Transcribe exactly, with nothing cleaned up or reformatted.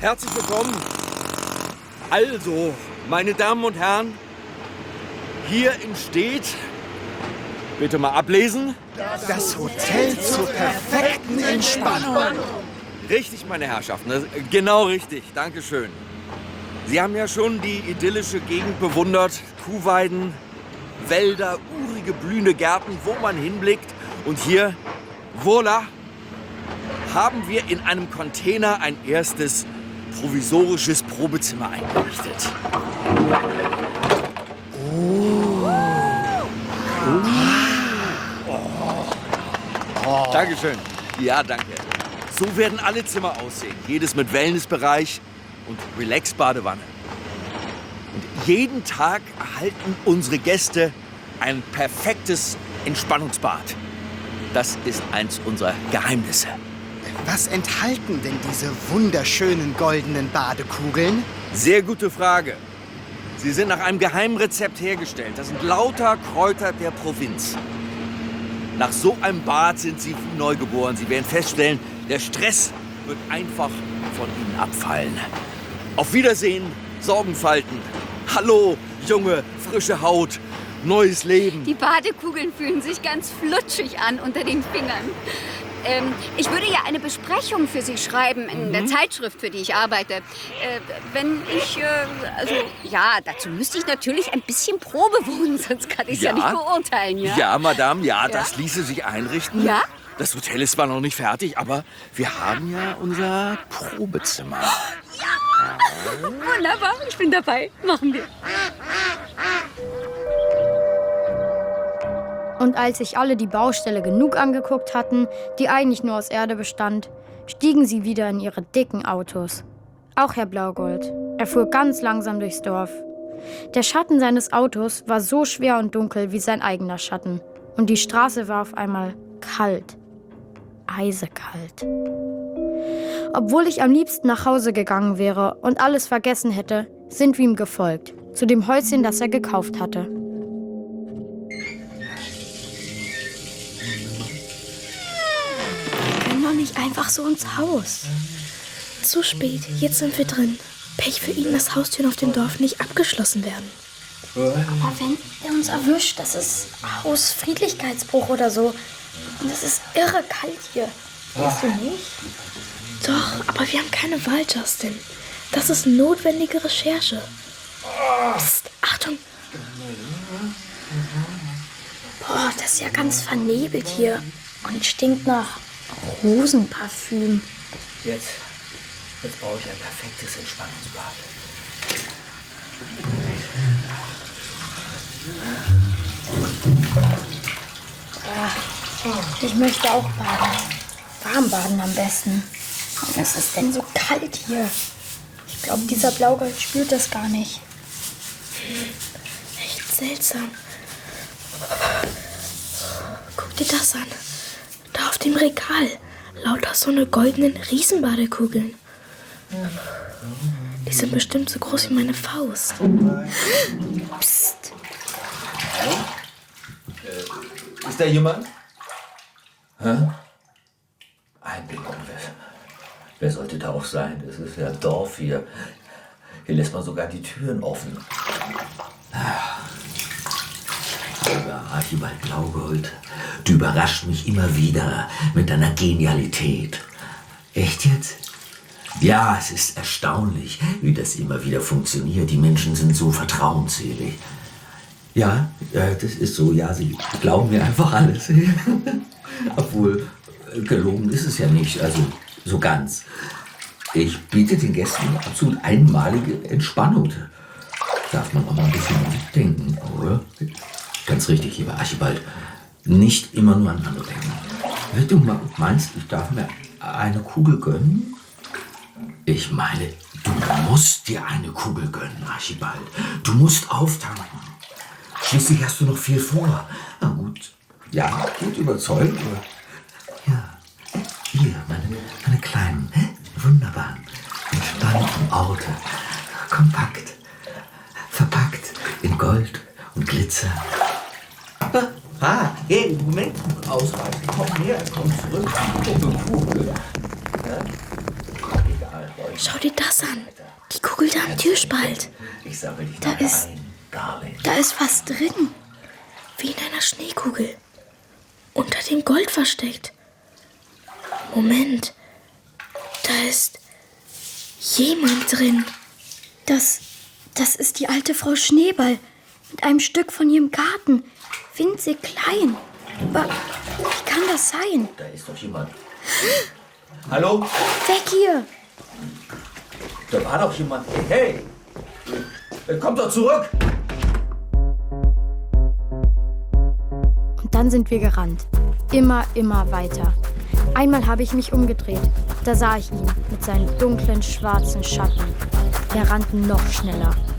Herzlich willkommen. Also, meine Damen und Herren, hier entsteht, bitte mal ablesen, das Hotel zur perfekten Entspannung. Richtig, meine Herrschaften, das, genau richtig, Dankeschön. Sie haben ja schon die idyllische Gegend bewundert, Kuhweiden, Wälder, urige blühende Gärten, wo man hinblickt. Und hier, voilà, haben wir in einem Container ein erstes provisorisches Probezimmer eingerichtet. Oh. Oh. Oh. Dankeschön. Ja, danke. So werden alle Zimmer aussehen. Jedes mit Wellnessbereich und Relax-Badewanne. Und jeden Tag erhalten unsere Gäste ein perfektes Entspannungsbad. Das ist eins unserer Geheimnisse. Was enthalten denn diese wunderschönen goldenen Badekugeln? Sehr gute Frage. Sie sind nach einem geheimen Rezept hergestellt. Das sind lauter Kräuter der Provinz. Nach so einem Bad sind Sie wie neugeboren. Sie werden feststellen, der Stress wird einfach von Ihnen abfallen. Auf Wiedersehen, Sorgenfalten. Hallo, junge, frische Haut, neues Leben. Die Badekugeln fühlen sich ganz flutschig an unter den Fingern. Ähm, ich würde ja eine Besprechung für Sie schreiben in mhm. der Zeitschrift, für die ich arbeite. Äh, wenn ich, äh, also, ja, dazu müsste ich natürlich ein bisschen Probe wohnen, sonst kann ich es ja. ja nicht beurteilen, ja? Ja, Madame, ja, ja, das ließe sich einrichten. Ja? Das Hotel ist zwar noch nicht fertig, aber wir haben ja unser Probezimmer. Ja! Wunderbar, ich bin dabei. Machen wir. Und als sich alle die Baustelle genug angeguckt hatten, die eigentlich nur aus Erde bestand, stiegen sie wieder in ihre dicken Autos. Auch Herr Blaugold. Er fuhr ganz langsam durchs Dorf. Der Schatten seines Autos war so schwer und dunkel wie sein eigener Schatten. Und die Straße war auf einmal kalt. Eisekalt. Obwohl ich am liebsten nach Hause gegangen wäre und alles vergessen hätte, sind wir ihm gefolgt, zu dem Häuschen, das er gekauft hatte. Wir können doch nicht einfach so ins Haus. Zu spät, jetzt sind wir drin. Pech für ihn, dass Haustüren auf dem Dorf nicht abgeschlossen werden. Aber wenn er uns erwischt, das ist Hausfriedlichkeitsbruch oder so. Und es ist irre kalt hier. Weißt du nicht? Doch, aber wir haben keine Wahl, Justin. Das ist notwendige Recherche. Psst, Achtung! Boah, das ist ja ganz vernebelt hier. Und stinkt nach Rosenparfüm. Jetzt, jetzt brauche ich ein perfektes Entspannungsbad. Ich möchte auch baden. Warm baden am besten. Was ist denn so kalt hier? Ich glaube, dieser Blaugold spürt das gar nicht. Echt seltsam. Guck dir das an. Da auf dem Regal. Lauter so eine goldenen Riesenbadekugeln. Die sind bestimmt so groß wie meine Faust. Psst. Hallo? Äh, ist da jemand? Hä? Einbildung. Wer sollte da auch sein? Das ist ja ein Dorf hier. Hier lässt man sogar die Türen offen. Lieber Archibald Blaugold, du überraschst mich immer wieder mit deiner Genialität. Echt jetzt? Ja, es ist erstaunlich, wie das immer wieder funktioniert. Die Menschen sind so vertrauensselig. Ja, äh, das ist so. Ja, sie glauben mir einfach alles. Obwohl, gelogen ist es ja nicht, also so ganz. Ich biete den Gästen absolut einmalige Entspannung. Darf man auch mal ein bisschen mitdenken, oder? Ganz richtig, lieber Archibald. Nicht immer nur an andere denken. Du meinst, ich darf mir eine Kugel gönnen? Ich meine, du musst dir eine Kugel gönnen, Archibald. Du musst auftanken. Schließlich hast du noch viel vor. Na gut, ja, gut überzeugt. Ja, hier, meine, meine kleinen, wunderbaren, entspannten Orte. Kompakt, verpackt in Gold und Glitzer. Ah, hey, Moment, ausreißen. Komm her, komm zurück. Kugel. Ja? Egal, Leute. Schau dir das an. Die Kugel da am Türspalt. Ich sammle dich Da noch ist- ein, Darling. Da ist was drin. Wie in einer Schneekugel. Unter dem Gold versteckt. Moment. Da ist jemand drin. Das, das ist die alte Frau Schneeball mit einem Stück von ihrem Garten. Winzig klein. Aber wie kann das sein? Da ist doch jemand. Hallo? Weg hier! Da war doch jemand. Hey! Äh, Kommt doch zurück! Und dann sind wir gerannt. Immer, immer weiter. Einmal habe ich mich umgedreht. Da sah ich ihn mit seinen dunklen, schwarzen Schatten. Wir rannten noch schneller.